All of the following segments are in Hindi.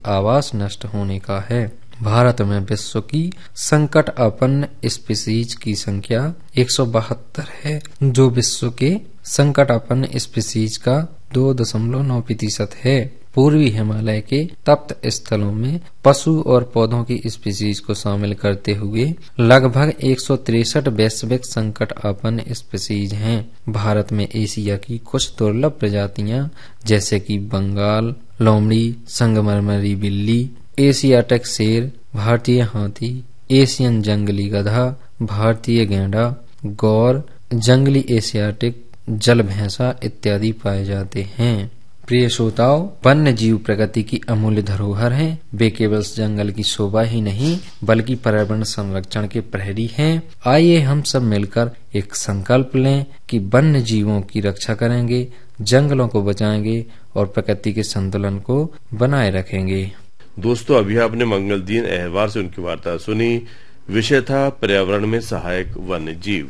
आवास नष्ट होने का है। भारत में विश्व की संकट अपन्न स्पीशीज की संख्या 172 है, जो विश्व के संकट अपन्न स्पीशीज का 2.9% है। पूर्वी हिमालय के तप्त स्थलों में पशु और पौधों की स्पीशीज को शामिल करते हुए लगभग 163 वैश्विक संकट अपन्न स्पीशीज हैं। भारत में एशिया की कुछ दुर्लभ प्रजातियां जैसे कि बंगाल लोमड़ी, संगमरमरी बिल्ली, एशियाटिक शेर, भारतीय हाथी, एशियन जंगली गधा, भारतीय गैंडा, गौर, जंगली एशियाटिक जल भैंसा इत्यादि पाए जाते हैं। प्रिय श्रोताओं, वन्य जीव प्रकृति की अमूल्य धरोहर हैं। वे केवल जंगल की शोभा ही नहीं बल्कि पर्यावरण संरक्षण के प्रहरी हैं। आइए हम सब मिलकर एक संकल्प लें कि वन्य जीवों की रक्षा करेंगे, जंगलों को बचाएंगे और प्रकृति के संतुलन को बनाए रखेंगे। दोस्तों, अभी आपने मंगल दीन अहरवार से उनकी वार्ता सुनी। विषय था पर्यावरण में सहायक वन्य जीव।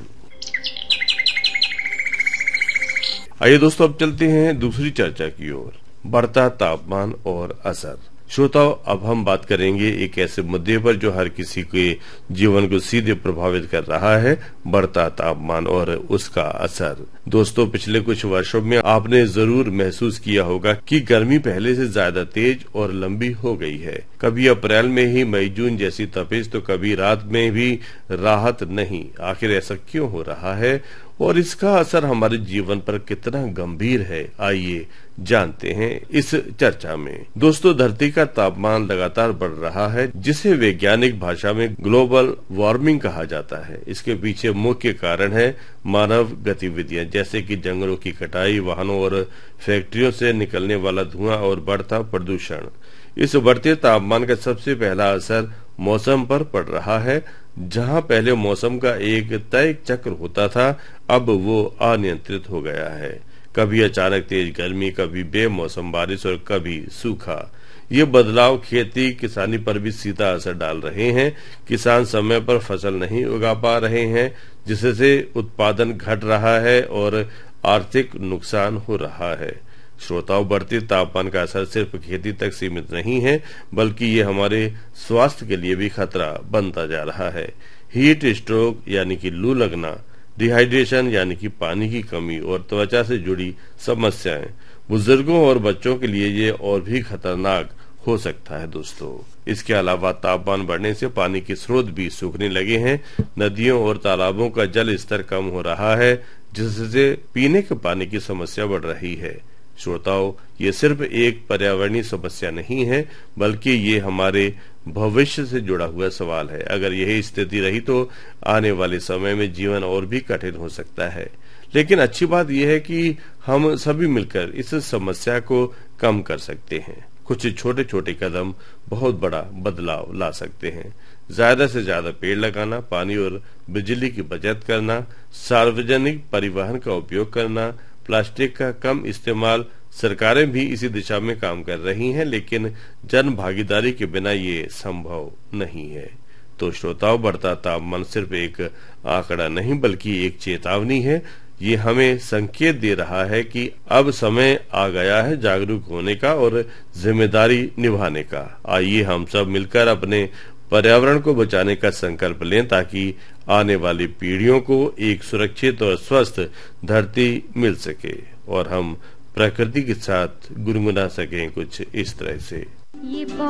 आइए दोस्तों, अब चलते हैं दूसरी चर्चा की ओर, बढ़ता तापमान और असर। श्रोताओं, अब हम बात करेंगे एक ऐसे मुद्दे पर जो हर किसी के जीवन को सीधे प्रभावित कर रहा है, बढ़ता तापमान और उसका असर। दोस्तों, पिछले कुछ वर्षों में आपने जरूर महसूस किया होगा कि गर्मी पहले से ज्यादा तेज और लंबी हो गई है। कभी अप्रैल में ही मई जून जैसी तपिश तो कभी रात में भी राहत नहीं। आखिर ऐसा क्यों हो रहा है और इसका असर हमारे जीवन पर कितना गंभीर है, आइए जानते हैं इस चर्चा में। दोस्तों, धरती का तापमान लगातार बढ़ रहा है, जिसे वैज्ञानिक भाषा में ग्लोबल वार्मिंग कहा जाता है। इसके पीछे मुख्य कारण है मानव गतिविधियां, जैसे कि जंगलों की कटाई, वाहनों और फैक्ट्रियों से निकलने वाला धुआं और बढ़ता प्रदूषण। इस बढ़ते तापमान का सबसे पहला असर मौसम पर पड़ रहा है। जहां पहले मौसम का एक तय चक्र होता था, अब वो अनियंत्रित हो गया है। कभी अचानक तेज गर्मी, कभी बेमौसम बारिश और कभी सूखा। ये बदलाव खेती किसानी पर भी सीधा असर डाल रहे हैं। किसान समय पर फसल नहीं उगा पा रहे हैं, जिससे उत्पादन घट रहा है और आर्थिक नुकसान हो रहा है। श्रोताओं, बढ़ते तापमान का असर सिर्फ खेती तक सीमित नहीं है, बल्कि ये हमारे स्वास्थ्य के लिए भी खतरा बनता जा रहा है। हीट स्ट्रोक यानी कि लू लगना, डिहाइड्रेशन यानी कि पानी की कमी और त्वचा से जुड़ी समस्याएं बुजुर्गों और बच्चों के लिए ये और भी खतरनाक हो सकता है। दोस्तों, इसके अलावा तापमान बढ़ने से पानी के स्रोत भी सूखने लगे हैं। नदियों और तालाबों का जल स्तर कम हो रहा है, जिससे पीने के पानी की समस्या बढ़ रही है। श्रोताओं, ये सिर्फ एक पर्यावरणीय समस्या नहीं है, बल्कि ये हमारे भविष्य से जुड़ा हुआ सवाल है। अगर यही स्थिति रही तो आने वाले समय में जीवन और भी कठिन हो सकता है। लेकिन अच्छी बात यह है कि हम सभी मिलकर इस समस्या को कम कर सकते हैं। कुछ छोटे छोटे कदम बहुत बड़ा बदलाव ला सकते हैं। ज्यादा से ज्यादा पेड़ लगाना, पानी और बिजली की बचत करना, सार्वजनिक परिवहन का उपयोग करना, प्लास्टिक का कम इस्तेमाल। सरकारें भी इसी दिशा में काम कर रही हैं, लेकिन जन भागीदारी के बिना ये संभव नहीं है। तो श्रोताओं, बढ़ता तापमान सिर्फ एक आंकड़ा नहीं बल्कि एक चेतावनी है। ये हमें संकेत दे रहा है कि अब समय आ गया है जागरूक होने का और जिम्मेदारी निभाने का। आइए हम सब मिलकर अपने पर्यावरण को बचाने का संकल्प लें, ताकि आने वाली पीढ़ियों को एक सुरक्षित और स्वस्थ धरती मिल सके और हम प्रकृति के साथ गुनगुना सकें कुछ इस तरह से।